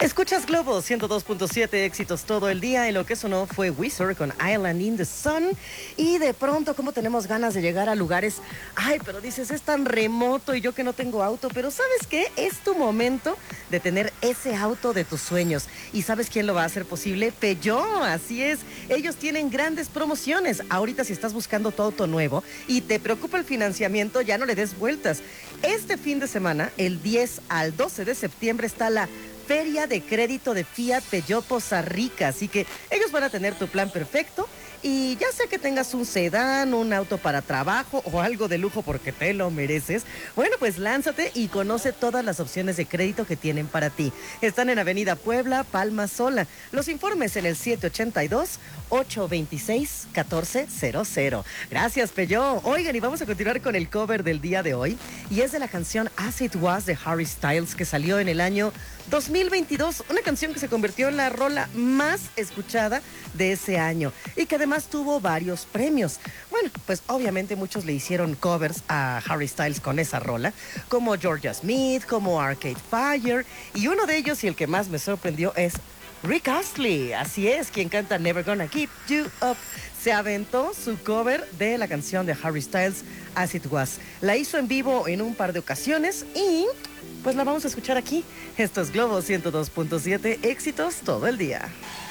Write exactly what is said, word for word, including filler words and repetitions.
Escuchas Globo ciento dos punto siete, éxitos todo el día. Y lo que sonó fue Weezer con Island in the Sun. Y de pronto, como tenemos ganas de llegar a lugares, ay, pero dices, es tan remoto y yo que no tengo auto. Pero ¿sabes qué? Es tu momento de tener ese auto de tus sueños. ¿Y sabes quién lo va a hacer posible? Peugeot, así es. Ellos tienen grandes promociones. Ahorita si estás buscando tu auto nuevo y te preocupa el financiamiento, ya no le des vueltas. Este fin de semana, el diez al doce de septiembre, está la Feria de Crédito de Fiat Peugeot Poza Rica, así que ellos van a tener tu plan perfecto. Y ya sea que tengas un sedán, un auto para trabajo o algo de lujo porque te lo mereces, bueno, pues lánzate y conoce todas las opciones de crédito que tienen para ti. Están en Avenida Puebla, Palma Sola. Los informes en el siete ocho dos, ocho dos seis, uno cuatro cero cero. Gracias, Peugeot. Oigan, y vamos a continuar con el cover del día de hoy. Y es de la canción As It Was de Harry Styles, que salió en el año dos mil veintidós. Una canción que se convirtió en la rola más escuchada de ese año y que además tuvo varios premios. Bueno, pues obviamente muchos le hicieron covers a Harry Styles con esa rola, como Georgia Smith, como Arcade Fire, y uno de ellos, y el que más me sorprendió, es Rick Astley. Así es, quien canta Never Gonna Keep You Up. Se aventó su cover de la canción de Harry Styles, As It Was. La hizo en vivo en un par de ocasiones y pues la vamos a escuchar aquí. Esto es Globo ciento dos punto siete, éxitos todo el día.